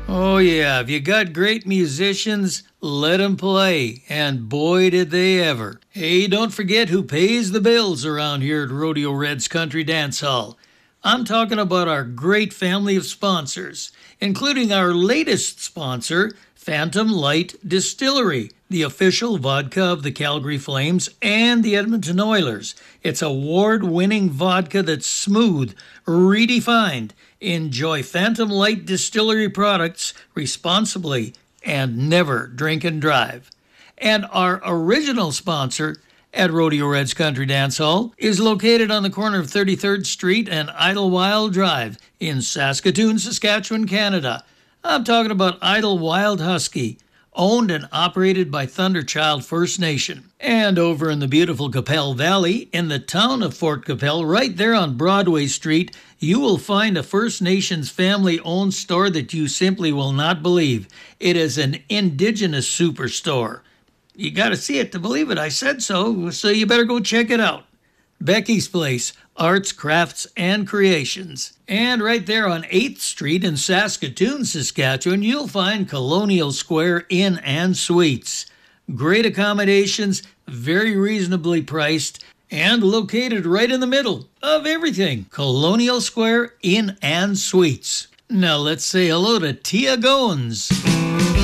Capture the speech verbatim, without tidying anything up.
Oh, yeah, if you got great musicians, let 'em play, and boy did they ever. Hey, don't forget who pays the bills around here at Rodeo Red's Country Dance Hall. I'm talking about our great family of sponsors, including our latest sponsor, Phantom Light Distillery, the official vodka of the Calgary Flames and the Edmonton Oilers. It's award-winning vodka that's smooth, redefined. Enjoy Phantom Light Distillery products responsibly and never drink and drive. And our original sponsor at Rodeo Red's Country Dance Hall is located on the corner of thirty-third Street and Idlewild Drive in Saskatoon, Saskatchewan, Canada. I'm talking about Idlewild Husky, owned and operated by Thunderchild First Nation. And over in the beautiful Qu'Appelle Valley, in the town of Fort Qu'Appelle, right there on Broadway Street, you will find a First Nations family-owned store that you simply will not believe. It is an Indigenous superstore. You got to see it to believe it. I said so, so you better go check it out. Becky's Place, Arts, Crafts, and Creations. And right there on eighth Street in Saskatoon, Saskatchewan, you'll find Colonial Square Inn and Suites. Great accommodations, very reasonably priced, and located right in the middle of everything. Colonial Square Inn and Suites. Now let's say hello to Tia Goins.